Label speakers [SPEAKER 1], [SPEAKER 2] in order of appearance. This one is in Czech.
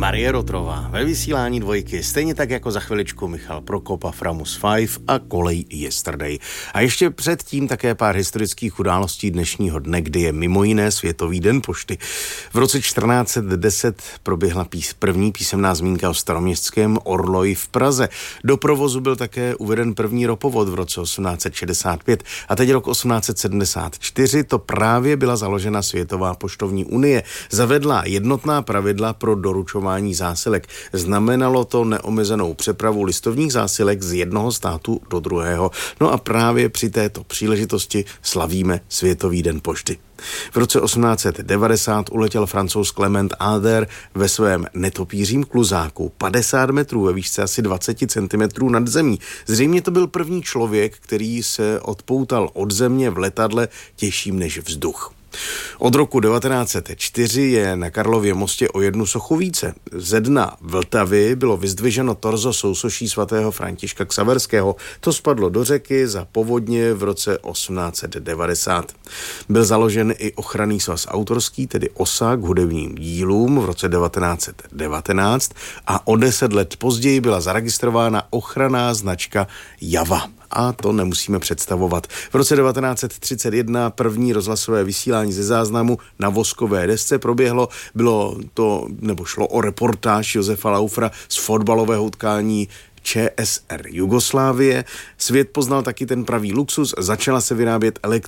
[SPEAKER 1] Marie Rotrová ve vysílání Dvojky, stejně tak jako za chviličku Michal Prokop a Framus 5 a kolej Yesterday. A ještě předtím také pár historických událostí dnešního dne, kdy je mimo jiné Světový den pošty. V roce 1410 proběhla první písemná zmínka o staroměstském orloji v Praze. Do provozu byl také uveden první ropovod v roce 1865 a teď rok 1874 to právě byla založena Světová poštovní unie. Zavedla jednotná pravidla pro doručování zásilek. Znamenalo to neomezenou přepravu listovních zásilek z jednoho státu do druhého. No a právě při této příležitosti slavíme Světový den pošty. V roce 1890 uletěl Francouz Clement Ader ve svém netopířím kluzáku 50 metrů ve výšce asi 20 cm nad zemí. Zřejmě to byl první člověk, který se odpoutal od země v letadle těžším než vzduch. Od roku 1904 je na Karlově mostě o jednu sochu více. Ze dna Vltavy bylo vyzdviženo torzo sousoší svatého Františka Xaverského. To spadlo do řeky za povodně v roce 1890. Byl založen i ochranný svaz autorský, tedy OSA, k hudebním dílům v roce 1919 a o 10 let později byla zaregistrována ochranná značka Java. A to nemusíme představovat. V roce 1931 první rozhlasové vysílání ze záznamu na voskové desce proběhlo. Šlo o reportáž Josefa Laufra z fotbalového utkání ČSR Jugoslávie. Svět poznal taky ten pravý luxus, začala se vyrábět